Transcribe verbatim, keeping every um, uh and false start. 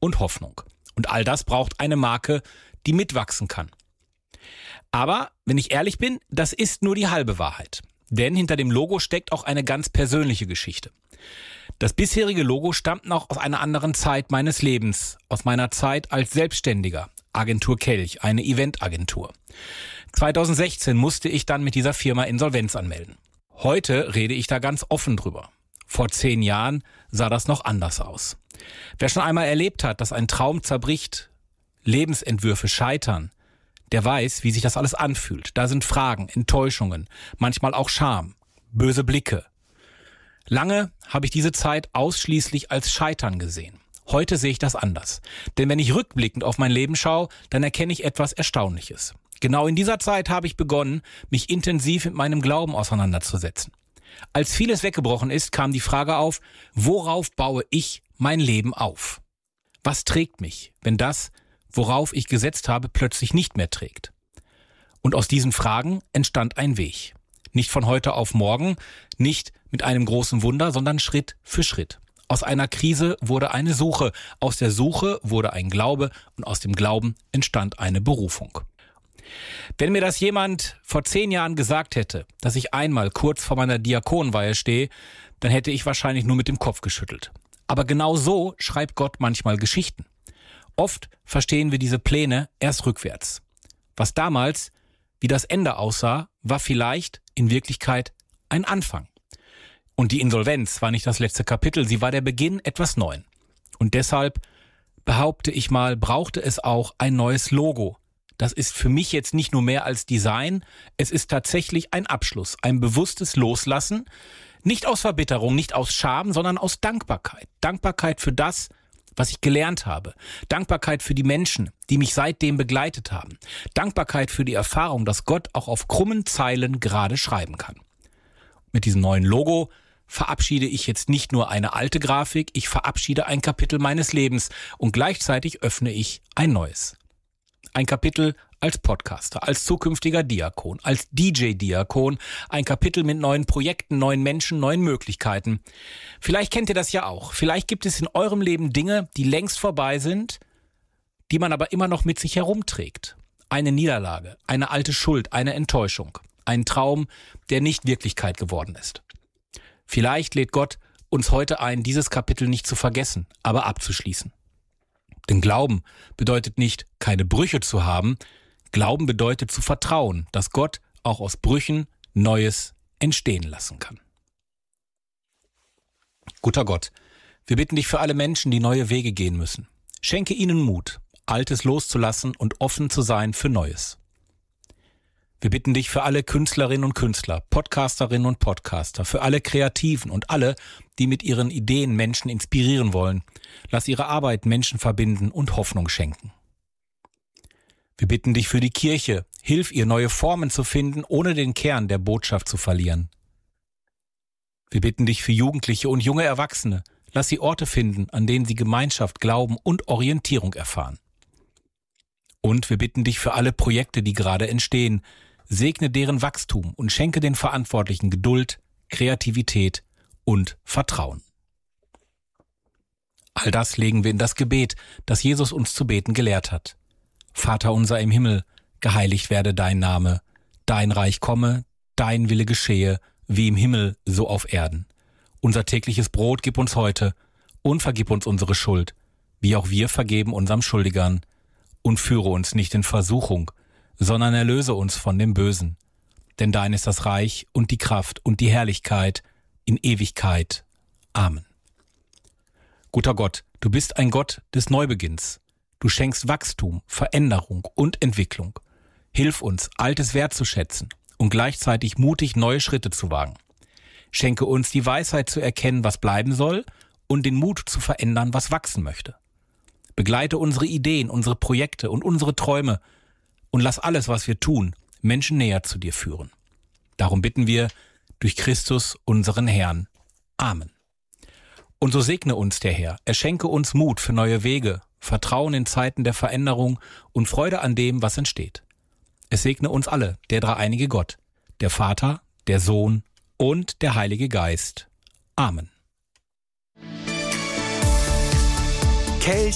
und Hoffnung. Und all das braucht eine Marke, die mitwachsen kann. Aber, wenn ich ehrlich bin, das ist nur die halbe Wahrheit. Denn hinter dem Logo steckt auch eine ganz persönliche Geschichte. Das bisherige Logo stammt noch aus einer anderen Zeit meines Lebens, aus meiner Zeit als Selbstständiger. Agentur Kelch, eine Eventagentur. zweitausendsechzehn musste ich dann mit dieser Firma Insolvenz anmelden. Heute rede ich da ganz offen drüber. Vor zehn Jahren sah das noch anders aus. Wer schon einmal erlebt hat, dass ein Traum zerbricht, Lebensentwürfe scheitern, der weiß, wie sich das alles anfühlt. Da sind Fragen, Enttäuschungen, manchmal auch Scham, böse Blicke. Lange habe ich diese Zeit ausschließlich als Scheitern gesehen. Heute sehe ich das anders. Denn wenn ich rückblickend auf mein Leben schaue, dann erkenne ich etwas Erstaunliches. Genau in dieser Zeit habe ich begonnen, mich intensiv mit meinem Glauben auseinanderzusetzen. Als vieles weggebrochen ist, kam die Frage auf, worauf baue ich mein Leben auf? Was trägt mich, wenn das, worauf ich gesetzt habe, plötzlich nicht mehr trägt? Und aus diesen Fragen entstand ein Weg. Nicht von heute auf morgen, nicht mit einem großen Wunder, sondern Schritt für Schritt. Aus einer Krise wurde eine Suche, aus der Suche wurde ein Glaube und aus dem Glauben entstand eine Berufung. Wenn mir das jemand vor zehn Jahren gesagt hätte, dass ich einmal kurz vor meiner Diakonenweihe stehe, dann hätte ich wahrscheinlich nur mit dem Kopf geschüttelt. Aber genau so schreibt Gott manchmal Geschichten. Oft verstehen wir diese Pläne erst rückwärts. Was damals wie das Ende aussah, war vielleicht in Wirklichkeit ein Anfang. Und die Insolvenz war nicht das letzte Kapitel, sie war der Beginn etwas Neuen. Und deshalb, behaupte ich mal, brauchte es auch ein neues Logo. Das ist für mich jetzt nicht nur mehr als Design, es ist tatsächlich ein Abschluss, ein bewusstes Loslassen, nicht aus Verbitterung, nicht aus Scham, sondern aus Dankbarkeit. Dankbarkeit für das, was ich gelernt habe. Dankbarkeit für die Menschen, die mich seitdem begleitet haben. Dankbarkeit für die Erfahrung, dass Gott auch auf krummen Zeilen gerade schreiben kann. Mit diesem neuen Logo verabschiede ich jetzt nicht nur eine alte Grafik, ich verabschiede ein Kapitel meines Lebens und gleichzeitig öffne ich ein neues. Ein Kapitel als Podcaster, als zukünftiger Diakon, als D J-Diakon, ein Kapitel mit neuen Projekten, neuen Menschen, neuen Möglichkeiten. Vielleicht kennt ihr das ja auch. Vielleicht gibt es in eurem Leben Dinge, die längst vorbei sind, die man aber immer noch mit sich herumträgt. Eine Niederlage, eine alte Schuld, eine Enttäuschung, ein Traum, der nicht Wirklichkeit geworden ist. Vielleicht lädt Gott uns heute ein, dieses Kapitel nicht zu vergessen, aber abzuschließen. Denn Glauben bedeutet nicht, keine Brüche zu haben. Glauben bedeutet zu vertrauen, dass Gott auch aus Brüchen Neues entstehen lassen kann. Guter Gott, wir bitten dich für alle Menschen, die neue Wege gehen müssen. Schenke ihnen Mut, Altes loszulassen und offen zu sein für Neues. Wir bitten dich für alle Künstlerinnen und Künstler, Podcasterinnen und Podcaster, für alle Kreativen und alle, die mit ihren Ideen Menschen inspirieren wollen. Lass ihre Arbeit Menschen verbinden und Hoffnung schenken. Wir bitten dich für die Kirche, hilf ihr, neue Formen zu finden, ohne den Kern der Botschaft zu verlieren. Wir bitten dich für Jugendliche und junge Erwachsene, lass sie Orte finden, an denen sie Gemeinschaft, Glauben und Orientierung erfahren. Und wir bitten dich für alle Projekte, die gerade entstehen, segne deren Wachstum und schenke den Verantwortlichen Geduld, Kreativität und Vertrauen. All das legen wir in das Gebet, das Jesus uns zu beten gelehrt hat. Vater unser im Himmel, geheiligt werde dein Name, dein Reich komme, dein Wille geschehe, wie im Himmel, so auf Erden. Unser tägliches Brot gib uns heute und vergib uns unsere Schuld, wie auch wir vergeben unserem Schuldigern. Und führe uns nicht in Versuchung, sondern erlöse uns von dem Bösen. Denn dein ist das Reich und die Kraft und die Herrlichkeit in Ewigkeit. Amen. Guter Gott, du bist ein Gott des Neubeginns. Du schenkst Wachstum, Veränderung und Entwicklung. Hilf uns, Altes wertzuschätzen und gleichzeitig mutig neue Schritte zu wagen. Schenke uns die Weisheit zu erkennen, was bleiben soll, und den Mut zu verändern, was wachsen möchte. Begleite unsere Ideen, unsere Projekte und unsere Träume und lass alles, was wir tun, Menschen näher zu dir führen. Darum bitten wir durch Christus, unseren Herrn. Amen. Und so segne uns der Herr. Er schenke uns Mut für neue Wege, Vertrauen in Zeiten der Veränderung und Freude an dem, was entsteht. Es segne uns alle, der dreieinige Gott, der Vater, der Sohn und der Heilige Geist. Amen. Kelch